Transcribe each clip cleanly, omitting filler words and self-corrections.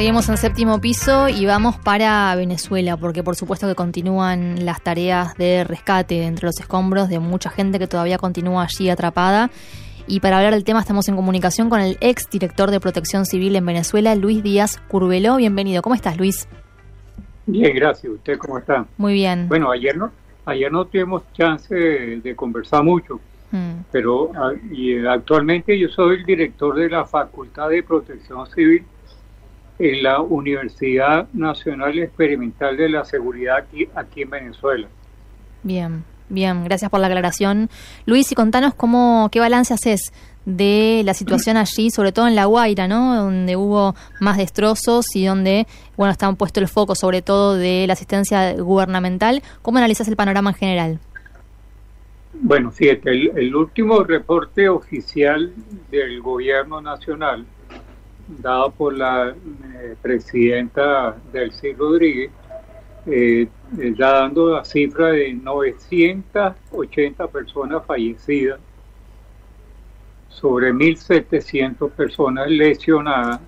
Seguimos en Séptimo Piso y vamos para Venezuela, porque por supuesto que continúan las tareas de rescate entre los escombros de mucha gente que todavía continúa allí atrapada. Y para hablar del tema estamos en comunicación con el ex director de Protección Civil en Venezuela, Luis Díaz Curbelo. Bienvenido. ¿Cómo estás, Luis? Bien, gracias. ¿Usted cómo está? Muy bien. Bueno, ayer no tuvimos chance de conversar mucho, pero actualmente yo soy el director de la Facultad de Protección Civil en la Universidad Nacional Experimental de la Seguridad aquí en Venezuela. Bien, gracias por la aclaración. Luis, y contanos qué balance haces de la situación allí, sobre todo en La Guaira, ¿no? Donde hubo más destrozos y donde, bueno, está puesto el foco sobre todo de la asistencia gubernamental. ¿Cómo analizas el panorama en general? Bueno, fíjate, el último reporte oficial del gobierno nacional, dado por la presidenta Delcy Rodríguez, ya dando la cifra de 980 personas fallecidas, sobre 1.700 personas lesionadas,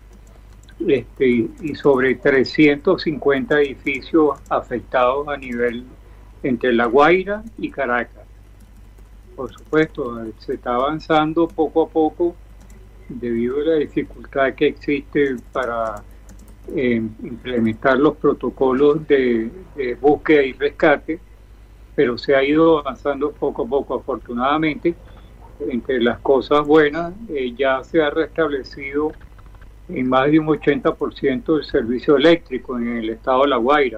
y sobre 350 edificios afectados a nivel entre La Guaira y Caracas. Por supuesto, se está avanzando poco a poco debido a la dificultad que existe para implementar los protocolos de búsqueda y rescate, pero se ha ido avanzando poco a poco. Afortunadamente, entre las cosas buenas, ya se ha restablecido en más de un 80% el servicio eléctrico en el estado de La Guaira.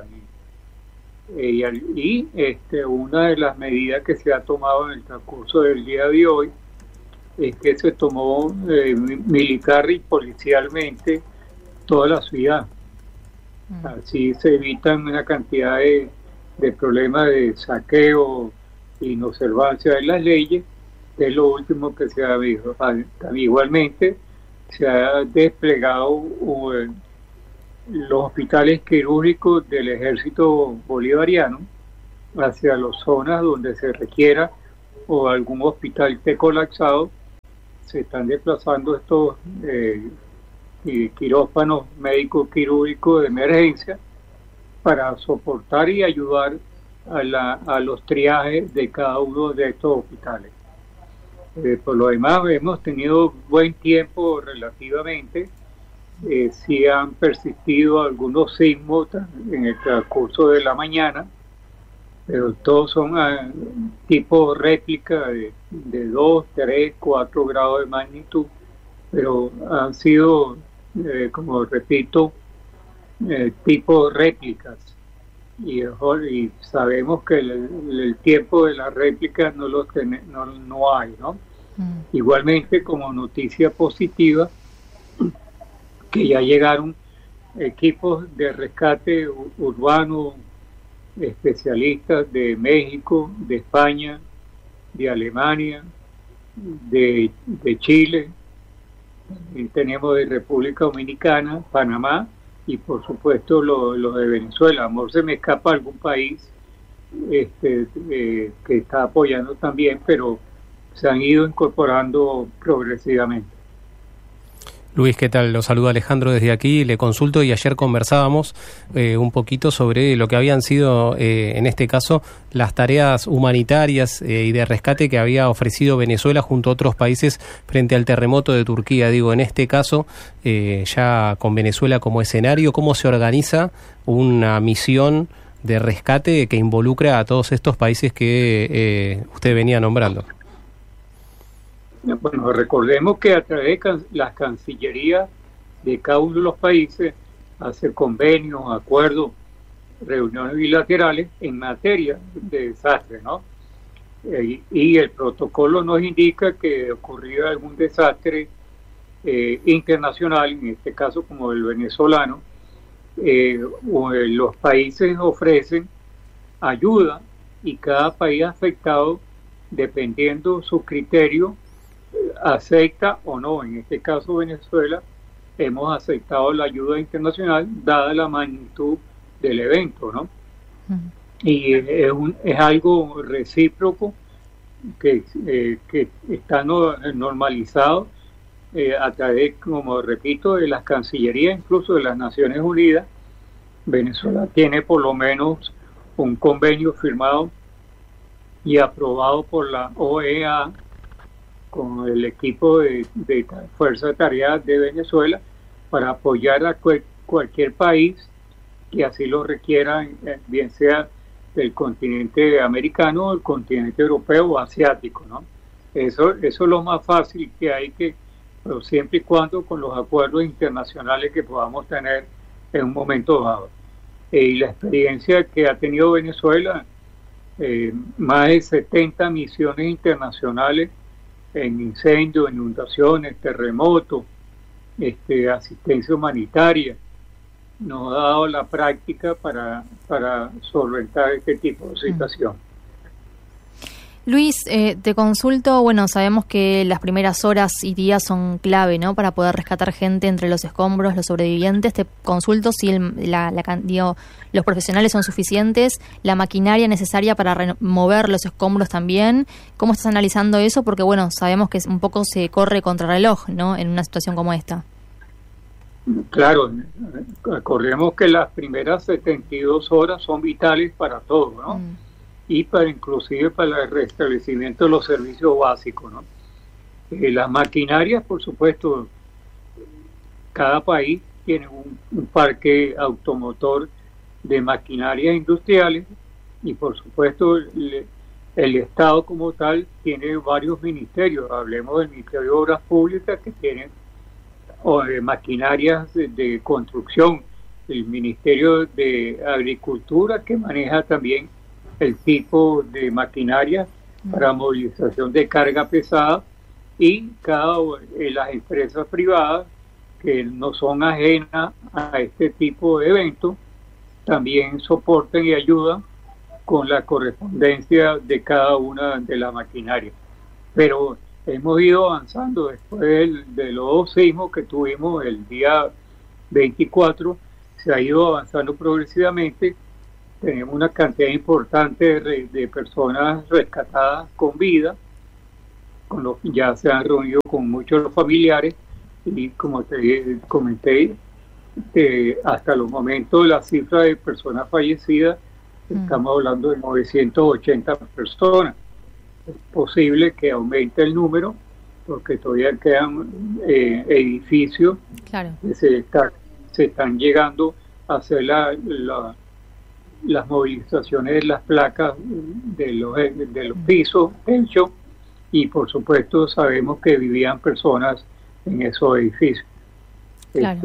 Una de las medidas que se ha tomado en el transcurso del día de hoy es que se tomó militar y policialmente toda la ciudad. Así se evitan una cantidad de problemas de saqueo e inobservancia de las leyes, que es lo último que se ha visto. Igualmente se ha desplegado los hospitales quirúrgicos del ejército bolivariano hacia las zonas donde se requiera o algún hospital esté colapsado. Se están desplazando estos quirófanos médicos quirúrgicos de emergencia para soportar y ayudar a los triajes de cada uno de estos hospitales. Por lo demás, hemos tenido buen tiempo relativamente. Sí han persistido algunos sismos en el transcurso de la mañana, pero todos son tipo réplica de 2, 3, 4 grados de magnitud, pero han sido, como repito, tipo réplicas, y sabemos que el tiempo de las réplicas no hay, ¿no? Igualmente, como noticia positiva, que ya llegaron equipos de rescate urbano, especialistas de México, de España, de Alemania, de Chile, tenemos de República Dominicana, Panamá y por supuesto los de Venezuela. Amor, se me escapa algún país que está apoyando también, pero se han ido incorporando progresivamente. Luis, ¿qué tal? Lo saluda Alejandro desde aquí, le consulto y ayer conversábamos un poquito sobre lo que habían sido, en este caso, las tareas humanitarias y de rescate que había ofrecido Venezuela junto a otros países frente al terremoto de Turquía. Digo, en este caso, ya con Venezuela como escenario, ¿cómo se organiza una misión de rescate que involucra a todos estos países que usted venía nombrando? Bueno, recordemos que a través de las cancillerías de cada uno de los países hace convenios, acuerdos, reuniones bilaterales en materia de desastre, ¿no? Y el protocolo nos indica que ocurrido algún desastre internacional, en este caso como el venezolano, los países ofrecen ayuda y cada país afectado, dependiendo su criterio, acepta o no. En este caso Venezuela hemos aceptado la ayuda internacional dada la magnitud del evento, ¿no? Y es algo recíproco que está normalizado a través, como repito, de las cancillerías, incluso de las Naciones Unidas. Venezuela tiene por lo menos un convenio firmado y aprobado por la OEA con el equipo de Fuerza de Tareas de Venezuela para apoyar a cualquier país que así lo requiera, bien sea del continente americano, el continente europeo o asiático, ¿no? Eso es lo más fácil que hay, pero siempre y cuando con los acuerdos internacionales que podamos tener en un momento dado. Y la experiencia que ha tenido Venezuela, más de 70 misiones internacionales en incendios, inundaciones, terremotos, asistencia humanitaria, nos ha dado la práctica para solventar este tipo de situación. Luis, te consulto, bueno, sabemos que las primeras horas y días son clave, ¿no?, para poder rescatar gente entre los escombros, los sobrevivientes. Te consulto si los profesionales son suficientes, la maquinaria necesaria para remover los escombros también. ¿Cómo estás analizando eso? Porque, bueno, sabemos que un poco se corre contrarreloj, ¿no?, en una situación como esta. Claro, recordemos que las primeras 72 horas son vitales para todo, ¿no? Y inclusive para el restablecimiento de los servicios básicos, ¿no? Las maquinarias, por supuesto, cada país tiene un parque automotor de maquinarias industriales y, por supuesto, el Estado como tal tiene varios ministerios. Hablemos del Ministerio de Obras Públicas, que tiene maquinarias de construcción, el Ministerio de Agricultura, que maneja también el tipo de maquinaria para movilización de carga pesada, y las empresas privadas que no son ajenas a este tipo de eventos también soportan y ayudan con la correspondencia de cada una de las maquinarias. Pero hemos ido avanzando después de los dos sismos que tuvimos el día 24, se ha ido avanzando progresivamente. Tenemos una cantidad importante de personas rescatadas con vida, ya se han reunido con muchos de los familiares, y como te comenté, hasta los momentos la cifra de personas fallecidas, estamos hablando de 980 personas. Es posible que aumente el número porque todavía quedan edificios, claro, que se están llegando a hacer las movilizaciones de las placas de los pisos, techo, y por supuesto sabemos que vivían personas en esos edificios. Claro.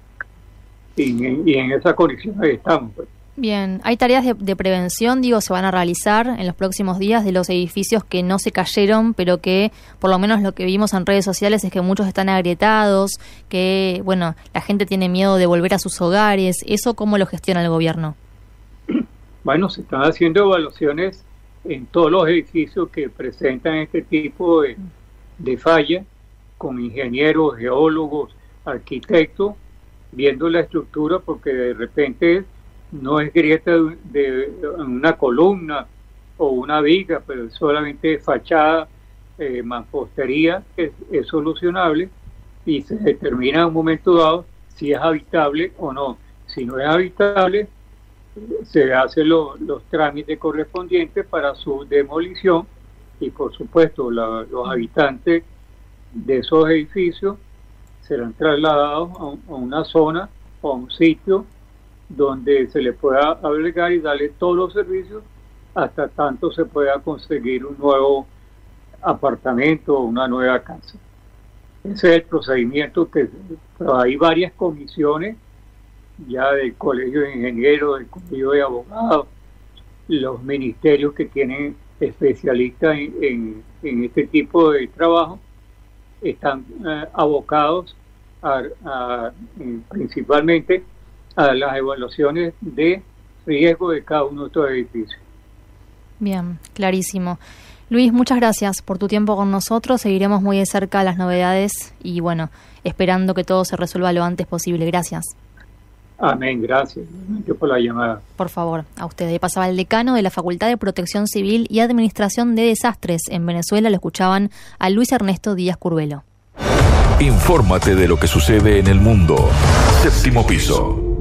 Y en esa condición ahí estamos, pues. Bien, ¿hay tareas de prevención, se van a realizar en los próximos días de los edificios que no se cayeron, pero que por lo menos lo que vimos en redes sociales es que muchos están agrietados, que, bueno, la gente tiene miedo de volver a sus hogares? ¿Eso cómo lo gestiona el gobierno? Bueno, se están haciendo evaluaciones en todos los edificios que presentan este tipo de falla, con ingenieros, geólogos, arquitectos, viendo la estructura, porque de repente no es grieta de una columna o una viga, pero es solamente fachada, mampostería, que es solucionable, y se determina en un momento dado si es habitable o no. Si no es habitable, se hacen los trámites correspondientes para su demolición, y por supuesto los habitantes de esos edificios serán trasladados a una zona o a un sitio donde se le pueda albergar y darle todos los servicios hasta tanto se pueda conseguir un nuevo apartamento o una nueva casa. Ese es el procedimiento, pero hay varias comisiones ya del Colegio de Ingenieros, del Colegio de Abogados, los ministerios que tienen especialistas en este tipo de trabajo, están abocados principalmente a las evaluaciones de riesgo de cada uno de estos edificios. Bien, clarísimo. Luis, muchas gracias por tu tiempo con nosotros. Seguiremos muy de cerca las novedades y, bueno, esperando que todo se resuelva lo antes posible. Gracias. Amén, gracias. Yo por la llamada. Por favor, a usted. Ahí pasaba el decano de la Facultad de Protección Civil y Administración de Desastres en Venezuela. Lo escuchaban a Luis Ernesto Díaz Curvelo. Infórmate de lo que sucede en el mundo. Séptimo piso.